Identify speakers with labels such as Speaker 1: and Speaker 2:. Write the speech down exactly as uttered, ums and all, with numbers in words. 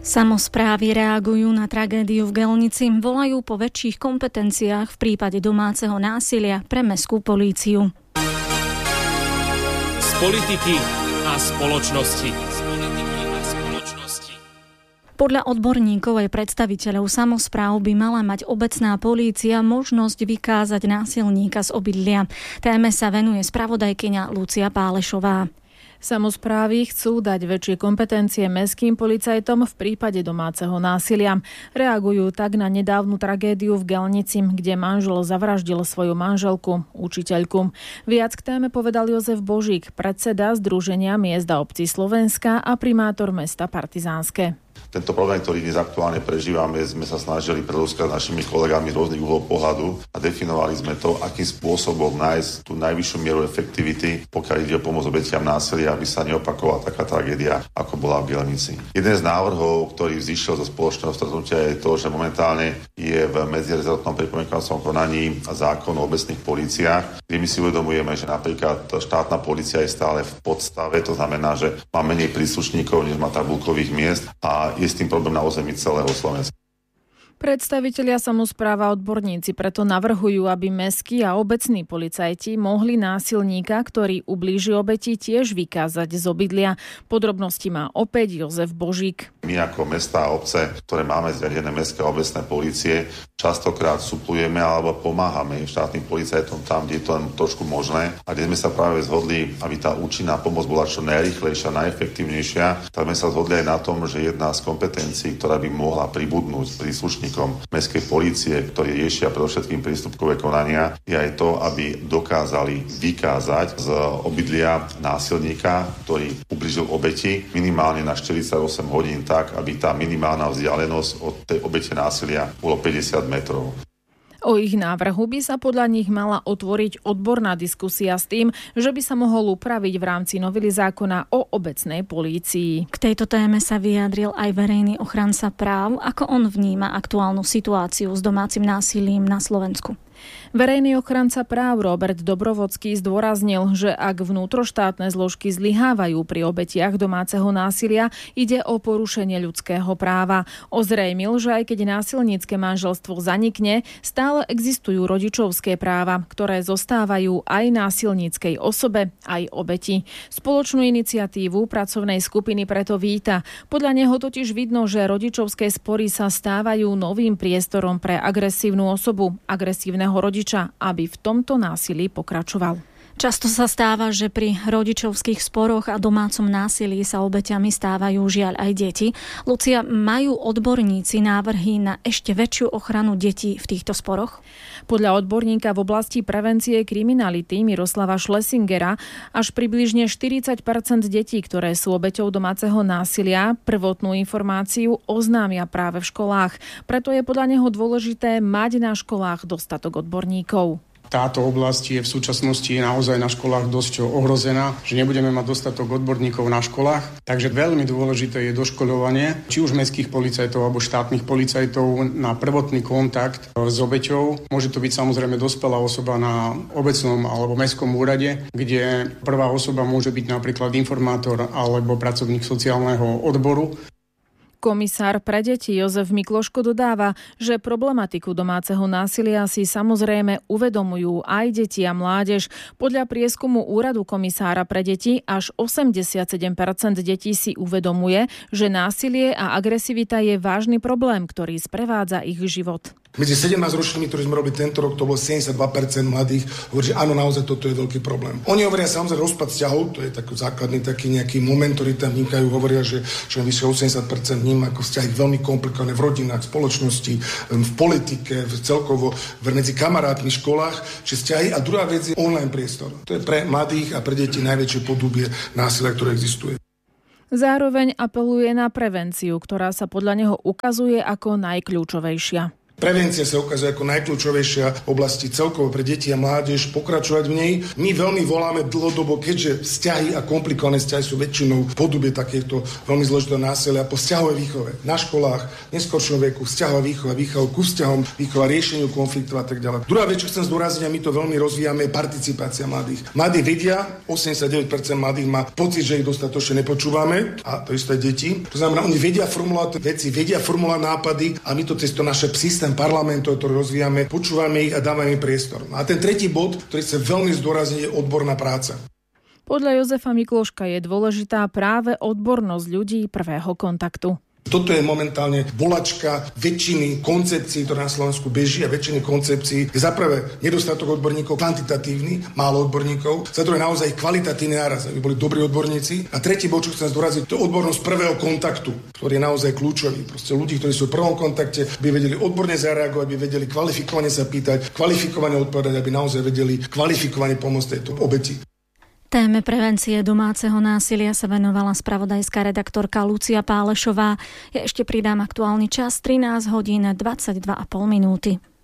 Speaker 1: Samosprávy reagujú na tragédiu v Gelnici, volajú po väčších kompetenciách v prípade domáceho násilia pre mestskú políciu.
Speaker 2: Z politiky a spoločnosti. Z politiky a spoločnosti.
Speaker 1: Podľa odborníkov aj predstaviteľov samospráv by mala mať obecná polícia možnosť vykázať násilníka z obydlia. Téme sa venuje spravodajkyňa Lucia Pálešová.
Speaker 3: Samosprávy chcú dať väčšie kompetencie mestským policajtom v prípade domáceho násilia. Reagujú tak na nedávnu tragédiu v Gelnici, kde manžel zavraždil svoju manželku, učiteľku. Viac k téme povedal Jozef Božík, predseda Združenia miest a obcí Slovenska a primátor mesta Partizánske.
Speaker 4: Tento problém, ktorý dnes aktuálne prežívame, sme sa snažili predovskať našimi kolegami z rôznych uhlov pohľadu a definovali sme to, akým spôsobom nájsť tú najvyššiu mieru efektivity, pokiaľ ide o pomoc obetiam násilia, aby sa neopakovala taká tragédia, ako bola v Gelnici. Jeden z návrhov, ktorý vzýšiel zo spoločného stretnutia, je to, že momentálne je v medzirezortnom pripomienkovacom konaní zákon o obecných políciách, kde my si uvedomujeme, že napríklad štátna polícia je stále v podstave, to znamená, že má menej príslušníkov, než má tabuľkových miest a je s tým problém na území celého Slovenska.
Speaker 3: Predstavitelia samospráv a odborníci preto navrhujú, aby mestskí a obecní policajti mohli násilníka, ktorý ublíži obeti, tiež vykázať z obydlia. Podrobnosti má opäť Jozef Božík.
Speaker 4: My ako mestá a obce, ktoré máme zriadené mestské a obecné polície, častokrát suplujeme alebo pomáhame štátnym policajtom tam, kde je to len trošku možné. A kde sme sa práve zhodli, aby tá účinná pomoc bola čo najrýchlejšia, najefektívnejšia, tak sme sa zhodli aj na tom, že jedna z kompetencií, ktorá by mohla pribudnúť príslušníkom mestskej polície, ktorí riešia predovšetkým prístupkové konania, je aj to, aby dokázali vykázať z obydlia násilníka, ktorý ubližil obeti minimálne na štyridsaťosem hodín tak, aby tá minimálna vzdialenosť od tej obete násilia bolo päťdesiat metrov.
Speaker 3: O ich návrhu by sa podľa nich mala otvoriť odborná diskusia s tým, že by sa mohol upraviť v rámci novely zákona o obecnej polícii.
Speaker 1: K tejto téme sa vyjadril aj verejný ochranca práv, ako on vníma aktuálnu situáciu s domácim násilím na Slovensku.
Speaker 3: Verejný ochranca práv Robert Dobrovodský zdôraznil, že ak vnútroštátne zložky zlyhávajú pri obetiach domáceho násilia, ide o porušenie ľudského práva. Ozrejmil, že aj keď násilnícke manželstvo zanikne, stále existujú rodičovské práva, ktoré zostávajú aj násilníckej osobe, aj obeti. Spoločnú iniciatívu pracovnej skupiny preto víta. Podľa neho totiž vidno, že rodičovské spory sa stávajú novým priestorom pre agresívnu osobu, agresívneho rodiča, aby v tomto násilí pokračoval.
Speaker 1: Často sa stáva, že pri rodičovských sporoch a domácom násilí sa obeťami stávajú žiaľ aj deti. Lucia, majú odborníci návrhy na ešte väčšiu ochranu detí v týchto sporoch?
Speaker 3: Podľa odborníka v oblasti prevencie kriminality Miroslava Schlesingera až približne štyridsať percent detí, ktoré sú obeťou domáceho násilia, prvotnú informáciu oznámia práve v školách. Preto je podľa neho dôležité mať na školách dostatok odborníkov.
Speaker 5: Táto oblasť je v súčasnosti naozaj na školách dosť ohrozená, že nebudeme mať dostatok odborníkov na školách. Takže veľmi dôležité je doškoľovanie, či už mestských policajtov alebo štátnych policajtov na prvotný kontakt s obeťou. Môže to byť samozrejme dospelá osoba na obecnom alebo mestskom úrade, kde prvá osoba môže byť napríklad informátor alebo pracovník sociálneho odboru.
Speaker 3: Komisár pre deti Jozef Mikloško dodáva, že problematiku domáceho násilia si samozrejme uvedomujú aj deti a mládež. Podľa prieskumu úradu komisára pre deti až osemdesiatsedem percent detí si uvedomuje, že násilie a agresivita je vážny problém, ktorý sprevádza ich život.
Speaker 6: Medzi sedemnásťročnými, ktorí sme robili tento rok, to bolo sedemdesiatdva percent mladých, hovorí, že áno, naozaj toto je veľký problém. Oni hovoria samozrejme rozpad vzťahov, to je taký základný taký nejaký moment, ktorý tam vnikajú, hovoria, že, že vyše osemdesiat percent vníma ako vzťahy veľmi komplikované v rodinách, v spoločnosti, v politike, v celkovo medzi kamarátmi v školách, že vzťahy. A druhá vec je online priestor. To je pre mladých a pre deti najväčšie podubie násilia, ktoré existuje.
Speaker 3: Zároveň apeluje na prevenciu, ktorá sa podľa neho ukazuje ako najkľúčovejšia.
Speaker 6: Prevencia sa ukazuje ako najkľúčovejšia v oblasti celkovo pre deti a mládež, pokračovať v nej. My veľmi voláme dlhodobo, keďže vzťahy a komplikované vzťahy sú väčšinou v podobe takéto veľmi zložitého násilia po vzťahovej výchove na školách, neskoršom veku, vzťahová výchova, výchova ku vzťahom, výchova riešeniu konfliktov a tak ďalej. Druhá vec, čo chcem zdôrazniť, a my to veľmi rozvíjame, je participácia mladých. Mladí vedia, osemdesiatdeväť percent mladých má pocit, že ich dostatočne nepočúvame, a to isté deti. To znamená, oni vedia formulovať veci, vedia formulovať nápady a my to cez to naše systém parlamentu, ktorý rozvíjame, počúvame ich a dávame im priestor. A ten tretí bod, ktorý chcem veľmi zdôrazniť, je odborná práca.
Speaker 3: Podľa Jozefa Mikloška je dôležitá práve odbornosť ľudí prvého kontaktu.
Speaker 6: Toto je momentálne bolačka väčšiny koncepcií, ktoré na Slovensku beží, a väčšiny koncepcií je za prvé nedostatok odborníkov, kvantitatívny, málo odborníkov, za druhé naozaj kvalitatívny náraz, aby boli dobrí odborníci. A tretí bod, čo chcem zdôrazniť, to je odbornosť prvého kontaktu, ktorý je naozaj kľúčový. Proste ľudí, ktorí sú v prvom kontakte, by vedeli odborne zareagovať, by vedeli kvalifikovane sa pýtať, kvalifikovane odpovedať, aby naozaj vedeli kvalifikovane pomôcť tejto obeti.
Speaker 1: Téme prevencie domáceho násilia sa venovala spravodajská redaktorka Lucia Pálešová. Ja ešte pridám aktuálny čas, trinásť hodín dvadsaťdva a pol minúty.